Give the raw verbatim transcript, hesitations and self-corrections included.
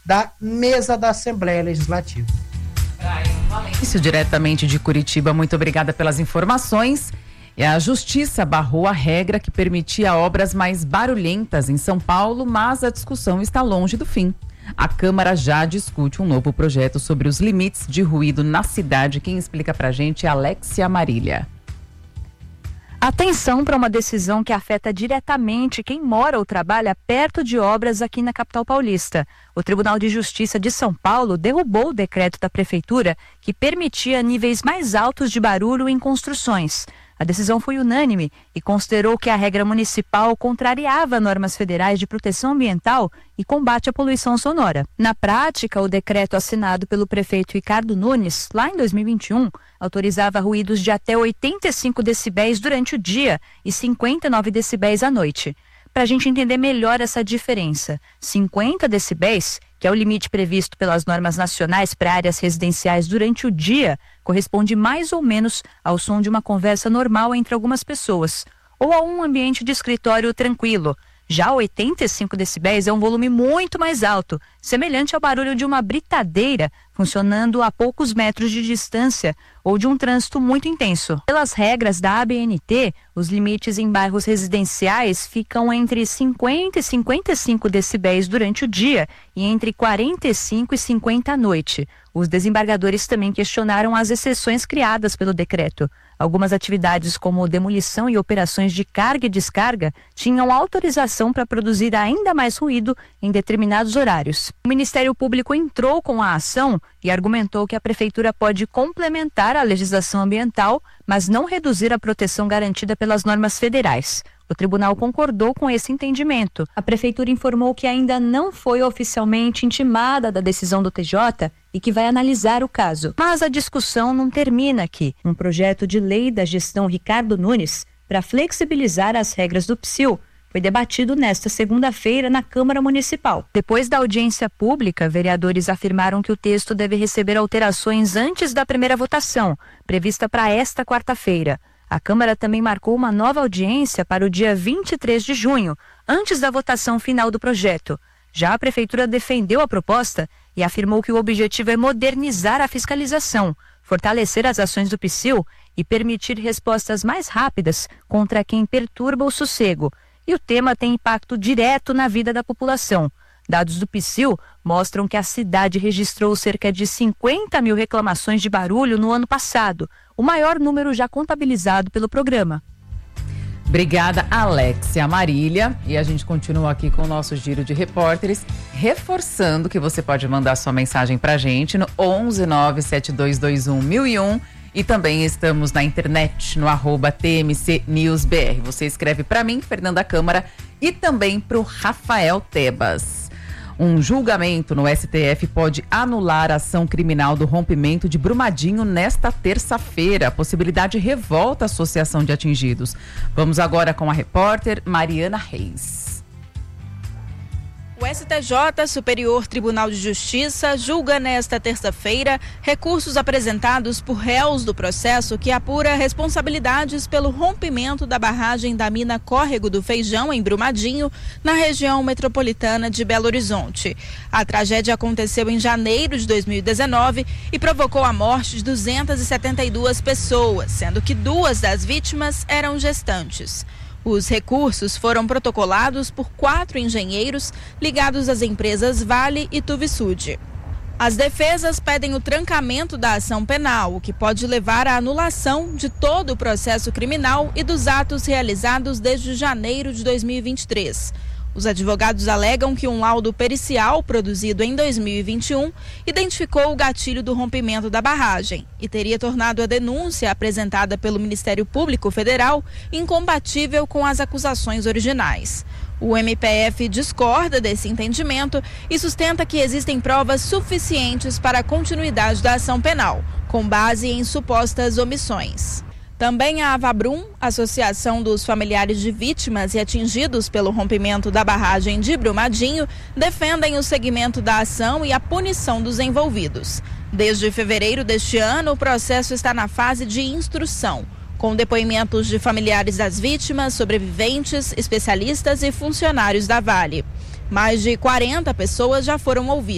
da mesa da Assembleia Legislativa. Isso diretamente de Curitiba, muito obrigada pelas informações. E a Justiça barrou a regra que permitia obras mais barulhentas em São Paulo, mas a discussão está longe do fim. A Câmara já discute um novo projeto sobre os limites de ruído na cidade. Quem explica pra gente é Alexia Marília. Atenção para uma decisão que afeta diretamente quem mora ou trabalha perto de obras aqui na capital paulista. O Tribunal de Justiça de São Paulo derrubou o decreto da Prefeitura que permitia níveis mais altos de barulho em construções. A decisão foi unânime e considerou que a regra municipal contrariava normas federais de proteção ambiental e combate à poluição sonora. Na prática, o decreto assinado pelo prefeito Ricardo Nunes, lá em dois mil e vinte e um, autorizava ruídos de até oitenta e cinco decibéis durante o dia e cinquenta e nove decibéis à noite. Para a gente entender melhor essa diferença, cinquenta decibéis, que é o limite previsto pelas normas nacionais para áreas residenciais durante o dia, corresponde mais ou menos ao som de uma conversa normal entre algumas pessoas, ou a um ambiente de escritório tranquilo. Já oitenta e cinco decibéis é um volume muito mais alto, semelhante ao barulho de uma britadeira funcionando a poucos metros de distância ou de um trânsito muito intenso. Pelas regras da A B N T, os limites em bairros residenciais ficam entre cinquenta e cinquenta e cinco decibéis durante o dia e entre quarenta e cinco e cinquenta à noite. Os desembargadores também questionaram as exceções criadas pelo decreto. Algumas atividades, como demolição e operações de carga e descarga, tinham autorização para produzir ainda mais ruído em determinados horários. O Ministério Público entrou com a ação e argumentou que a Prefeitura pode complementar a legislação ambiental, mas não reduzir a proteção garantida pelas normas federais. O tribunal concordou com esse entendimento. A Prefeitura informou que ainda não foi oficialmente intimada da decisão do T J e que vai analisar o caso. Mas a discussão não termina aqui. Um projeto de lei da gestão Ricardo Nunes para flexibilizar as regras do Psil foi debatido nesta segunda-feira na Câmara Municipal. Depois da audiência pública, vereadores afirmaram que o texto deve receber alterações antes da primeira votação, prevista para esta quarta-feira. A Câmara também marcou uma nova audiência para o dia vinte e três de junho, antes da votação final do projeto. Já a Prefeitura defendeu a proposta e afirmou que o objetivo é modernizar a fiscalização, fortalecer as ações do Psil e permitir respostas mais rápidas contra quem perturba o sossego. E o tema tem impacto direto na vida da população. Dados do Psil mostram que a cidade registrou cerca de cinquenta mil reclamações de barulho no ano passado, o maior número já contabilizado pelo programa. Obrigada, Alexia Marília. E a gente continua aqui com o nosso giro de repórteres, reforçando que você pode mandar sua mensagem pra gente no onze nove sete dois dois um mil e um. E também estamos na internet, no arroba T M C News B R. Você escreve para mim, Fernanda Câmara, e também para o Rafael Tebas. Um julgamento no S T F pode anular a ação criminal do rompimento de Brumadinho nesta terça-feira. A possibilidade revolta a associação de atingidos. Vamos agora com a repórter Mariana Reis. O S T J, Superior Tribunal de Justiça, julga nesta terça-feira recursos apresentados por réus do processo que apura responsabilidades pelo rompimento da barragem da mina Córrego do Feijão, em Brumadinho, na região metropolitana de Belo Horizonte. A tragédia aconteceu em janeiro de dois mil e dezenove e provocou a morte de duzentas e setenta e duas pessoas, sendo que duas das vítimas eram gestantes. Os recursos foram protocolados por quatro engenheiros ligados às empresas Vale e Tuvisud. As defesas pedem o trancamento da ação penal, o que pode levar à anulação de todo o processo criminal e dos atos realizados desde janeiro de dois mil e vinte e três. Os advogados alegam que um laudo pericial produzido em dois mil e vinte e um identificou o gatilho do rompimento da barragem e teria tornado a denúncia apresentada pelo Ministério Público Federal incompatível com as acusações originais. O M P F discorda desse entendimento e sustenta que existem provas suficientes para a continuidade da ação penal, com base em supostas omissões. Também a Avabrum, Associação dos Familiares de Vítimas e Atingidos pelo Rompimento da Barragem de Brumadinho, defendem o segmento da ação e a punição dos envolvidos. Desde fevereiro deste ano, o processo está na fase de instrução, com depoimentos de familiares das vítimas, sobreviventes, especialistas e funcionários da Vale. Mais de quarenta pessoas já foram ouvidas.